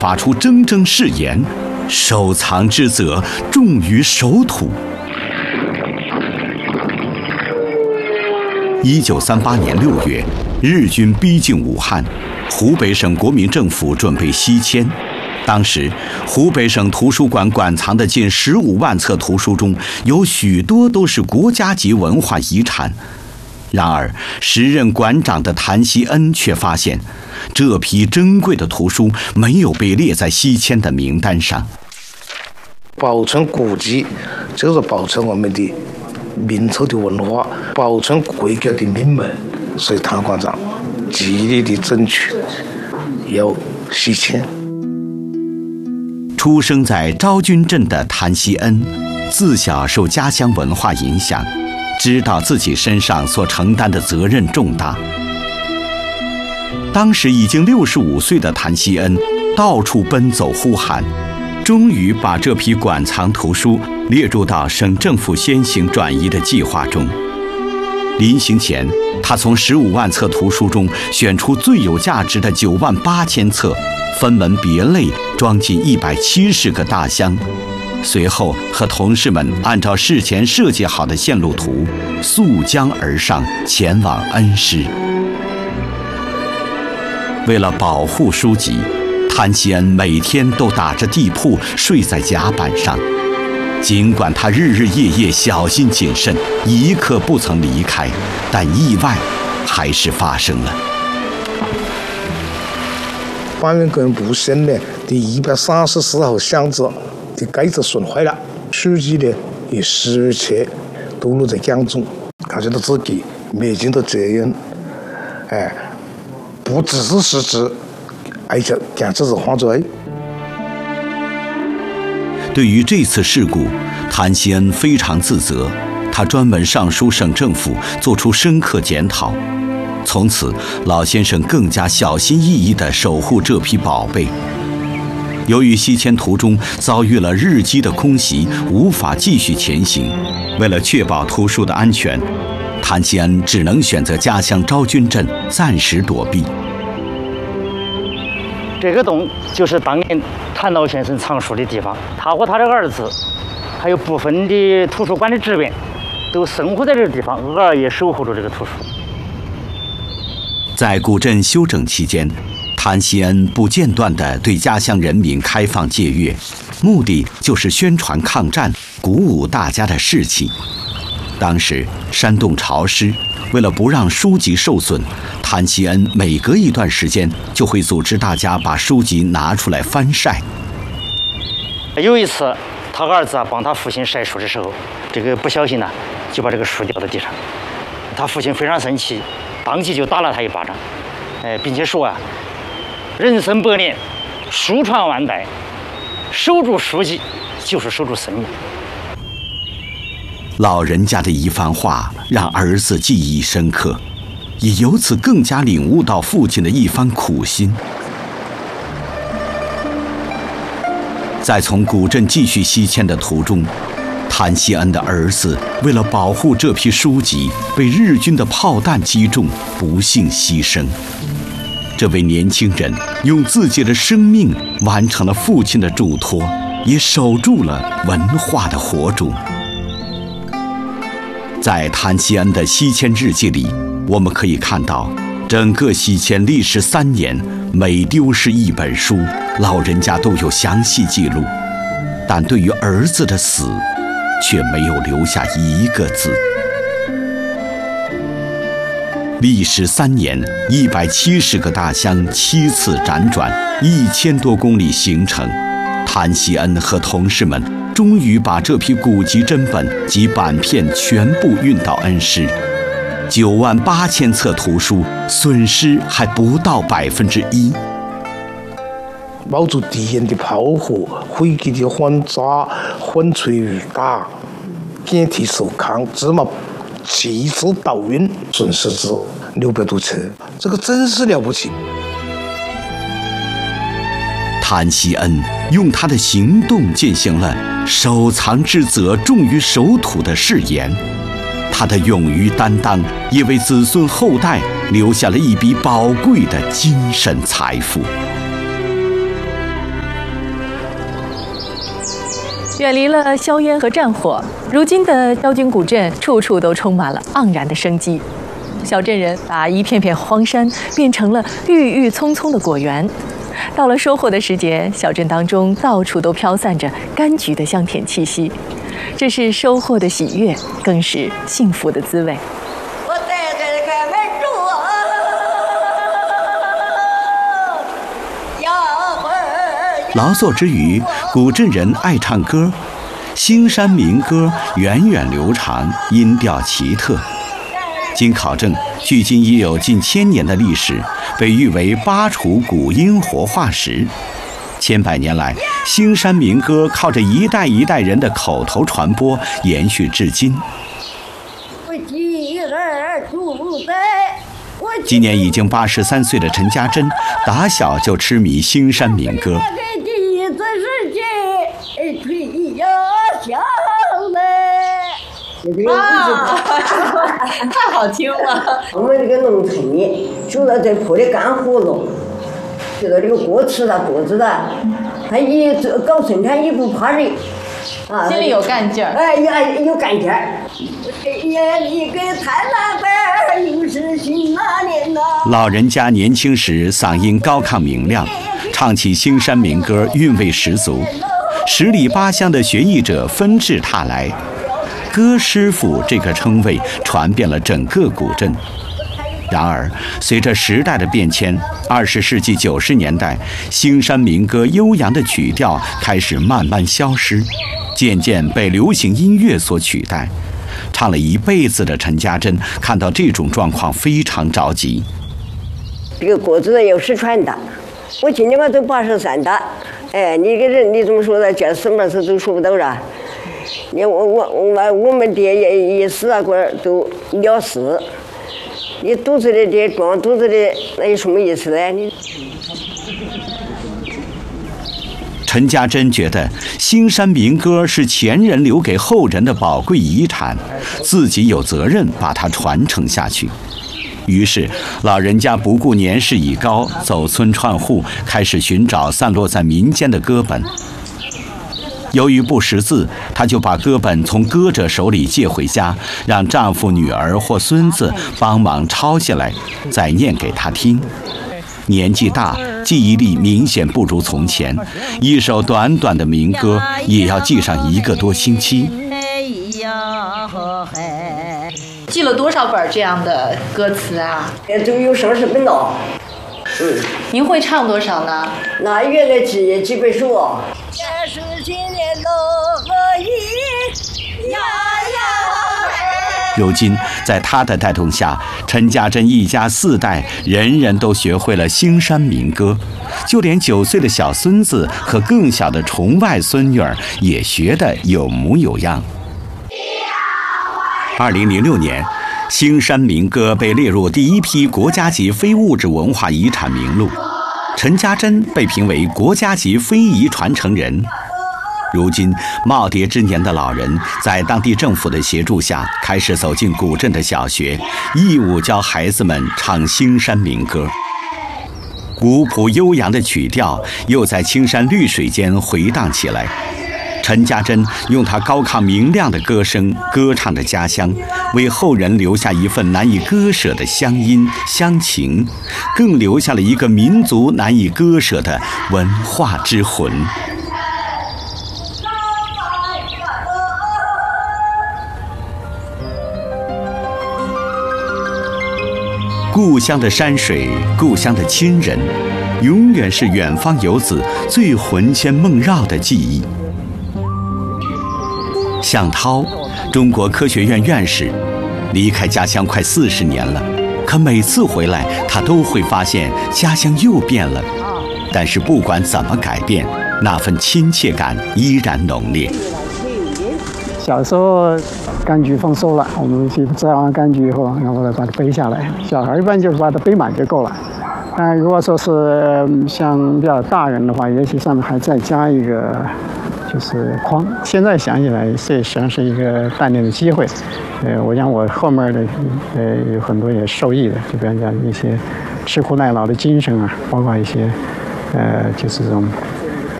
发出铮铮誓言：收藏之责重于守土。1938年6月，日军逼近武汉，湖北省国民政府准备西迁。当时，湖北省图书馆馆藏的近15万册图书中，有许多都是国家级文化遗产。然而，时任馆长的谭锡恩却发现，这批珍贵的图书没有被列在西迁的名单上。 保存古籍，就是保存我们的民族的文化，保存国家的命脉，所以谭馆长极力的争取要西迁。 出生在昭君镇的谭锡恩，自小受家乡文化影响，知道自己身上所承担的责任重大。当时已经65岁的谭锡恩到处奔走呼喊，终于把这批馆藏图书列入到省政府先行转移的计划中。临行前，他从15万册图书中选出最有价值的9万8千册，分门别类装进170个大箱。随后和同事们按照事前设计好的线路图，溯江而上，前往恩施。为了保护书籍，谭锡恩每天都打着地铺睡在甲板上。尽管他日日夜夜小心谨慎，一刻不曾离开，但意外还是发生了。 搬运工不幸呢，第134号箱子的盖子损坏了，书籍呢也失窃堕落在江中，感觉到自己没尽到责任，不只是失职，而且将自己犯罪。 对于这次事故，谭锡恩非常自责，他专门上书省政府，做出深刻检讨。从此，老先生更加小心翼翼地守护这批宝贝。由于西迁途中遭遇了日机的空袭，无法继续前行，为了确保图书的安全，谭锡恩只能选择家乡昭君镇暂时躲避。 这个洞就是当年谭老先生藏书的地方，他和他的儿子，还有部分的图书馆的职员，都生活在这个地方，偶尔也守护着这个图书。 在古镇修整期间，谭锡恩不间断地对家乡人民开放借阅，目的就是宣传抗战，鼓舞大家的士气。当时山洞潮湿，为了不让书籍受损，谭锡恩每隔一段时间就会组织大家把书籍拿出来翻晒。 有一次，他儿子帮他父亲晒书的时候，这个不小心就把这个书掉到地上，他父亲非常生气，当即就打了他一巴掌，并且说人生百年，书传万代，守住书籍就是守住生命。 老人家的一番话让儿子记忆深刻，也由此更加领悟到父亲的一番苦心。在从古镇继续西迁的途中，谭锡恩的儿子为了保护这批书籍，被日军的炮弹击中，不幸牺牲。这位年轻人用自己的生命完成了父亲的嘱托，也守住了文化的火种。在谭锡恩的西迁日记里，我们可以看到，整个西迁历时3年，每丢失一本书，老人家都有详细记录，但对于儿子的死，却没有留下一个字。历时3年，170个大箱7次辗转，1000多公里行程，谭锡恩和同事们终于把这批古籍珍本及板片全部运到恩施。9万8千册图书，损失还不到1%。 冒着敌人的炮火、飞机的轰炸、风吹雨打，遍体受抗，芝麻7次倒运，损失至600多册，这个真是了不起。 谭锡恩用他的行动践行了收藏之责重于守土的誓言，他的勇于担当也为子孙后代留下了一笔宝贵的精神财富。 远离了硝烟和战火，如今的萧军古镇处处都充满了盎然的生机。小镇人把一片片荒山变成了郁郁葱葱的果园。到了收获的时节，小镇当中到处都飘散着柑橘的香甜气息，这是收获的喜悦，更是幸福的滋味。 我在这个门住劳作之余，古镇人爱唱歌，兴山民歌源远流长，音调奇特。经考证，距今已有近1000年的历史，被誉为巴楚古音活化石。千百年来，兴山民歌靠着一代一代人的口头传播，延续至今。今年已经83岁的陈家珍，打小就痴迷兴山民歌。 太好听了！ 我们这个农村里，住到这坡的干葫芦，知道这个锅吃了肚子的，他一搞生产一不怕人，啊， 心里有干劲儿。 哎呀，有干劲儿。夜里给太郎辈又是新那年呐。 老人家年轻时嗓音高亢明亮，唱起兴山民歌韵味十足，10里8乡的学艺者纷至沓来。歌师傅这个称谓传遍了整个古镇。然而，随着时代的变迁，20世纪90年代，兴山民歌悠扬的曲调开始慢慢消失，渐渐被流行音乐所取代。唱了一辈子的陈家珍看到这种状况非常着急。 这个锅子有失传的，我今年我都83的，哎，你个人你怎么说的？这什么事都说不到了。你我们爹也死啊，过都了事。你肚子里的装肚子里，那有什么意思呢？你。 陈家珍觉得兴山民歌是前人留给后人的宝贵遗产，自己有责任把它传承下去。于是，老人家不顾年事已高，走村串户，开始寻找散落在民间的歌本。由于不识字，她就把歌本从歌者手里借回家，让丈夫、女儿或孙子帮忙抄下来，再念给她听。年纪大，记忆力明显不如从前，一首短短的民歌也要记上1个多星期。 记了多少本这样的歌词啊？ 都有30本了。 您会唱多少呢？ 那原来几本书啊？也是今年乐意呀呀。 如今，在他的带动下，陈家珍一家4代人人都学会了兴山民歌，就连9岁的小孙子和更小的重外孙女儿也学得有模有样。2006年，兴山民歌被列入第1批国家级非物质文化遗产名录，陈家珍被评为国家级非遗传承人。如今，耄耋之年的老人在当地政府的协助下，开始走进古镇的小学，义务教孩子们唱兴山民歌。古朴悠扬的曲调又在青山绿水间回荡起来。陈家珍用她高亢明亮的歌声歌唱着家乡，为后人留下一份难以割舍的乡音乡情，更留下了一个民族难以割舍的文化之魂。故乡的山水，故乡的亲人，永远是远方游子最魂牵梦绕的记忆。向涛，中国科学院院士，离开家乡快40年了，可每次回来，他都会发现家乡又变了。但是不管怎么改变，那份亲切感依然浓烈。 小时候柑橘丰收了，我们去摘完柑橘以后，然后把它背下来。小孩一般就是把它背满就够了。但如果说是像比较大人的话，也许上面还再加一个就是筐。现在想起来，这实际上是一个锻炼的机会。我想我后面的有很多也受益的，就比方讲一些吃苦耐劳的精神啊，包括一些就是这种